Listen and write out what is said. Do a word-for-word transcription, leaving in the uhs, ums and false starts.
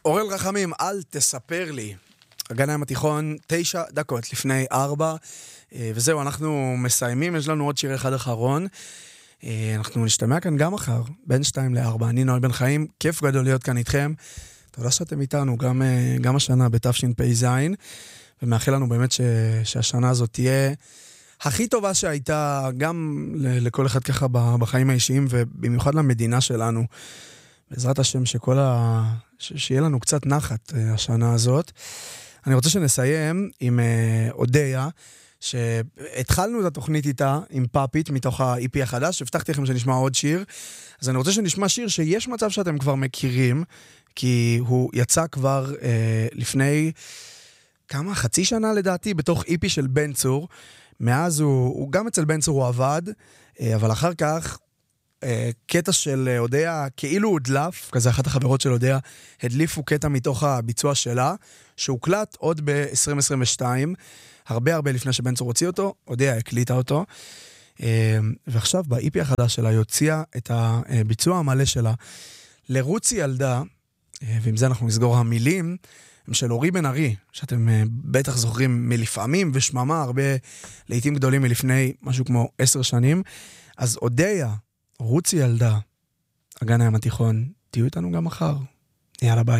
אורל רחמים, אל תספר לי. הגן הים התיכון, תשע דקות לפני ארבע, וזהו, אנחנו מסיימים, יש לנו עוד שיר אחד אחרון. אנחנו נשתמע כאן גם מחר, בין שתיים לארבע. אני נועל בן חיים, כיף גדול להיות כאן איתכם. תודה שאתם איתנו, גם, גם השנה בתשפ"ז, ומאחל לנו באמת ש, שהשנה הזאת תהיה הכי טובה שהייתה, גם לכל אחד ככה בחיים האישיים, ובמיוחד למדינה שלנו. בעזרת השם שכל ה... ש... שיהיה לנו קצת נחת השנה הזאת. אני רוצה שנסיים עם אודיה, שהתחלנו את התוכנית איתה עם פאפית מתוך ה-אי פי החדש, הבטחתי לכם שנשמע עוד שיר, אז אני רוצה שנשמע שיר שיש מצב שאתם כבר מכירים, כי הוא יצא כבר אה, לפני כמה, חצי שנה לדעתי, בתוך אי פי של בן צור. מאז הוא, הוא גם אצל בן צור הוא עבד, אה, אבל אחר כך קטע של אודיה כאילו הודלף, כזה אחת החברות של אודיה הדליפו קטע מתוך הביצוע שלה, שהוקלט עוד ב-עשרים עשרים ושתיים, הרבה הרבה לפני שבן צור הוציא אותו, אודיה הקליטה אותו, ועכשיו ב-אי פי החדש שלה היא הוציאה את הביצוע המלא שלה לרוצי ילדה, ועם זה אנחנו נסגור. המילים הם של אורי בן ארי, שאתם בטח זוכרים מלפעמים ושממה, הרבה לעתים גדולים מלפני משהו כמו עשר שנים. אז אודיה, רוצי ילדה, הגן הים התיכון, תהיו איתנו גם מחר. יאללה ביי.